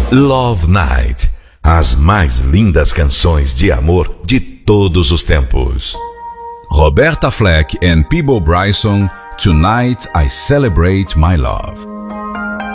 Love Night, as mais lindas canções de amor de todos os tempos. Roberta Fleck and Peabo Bryson, Tonight I Celebrate My Love.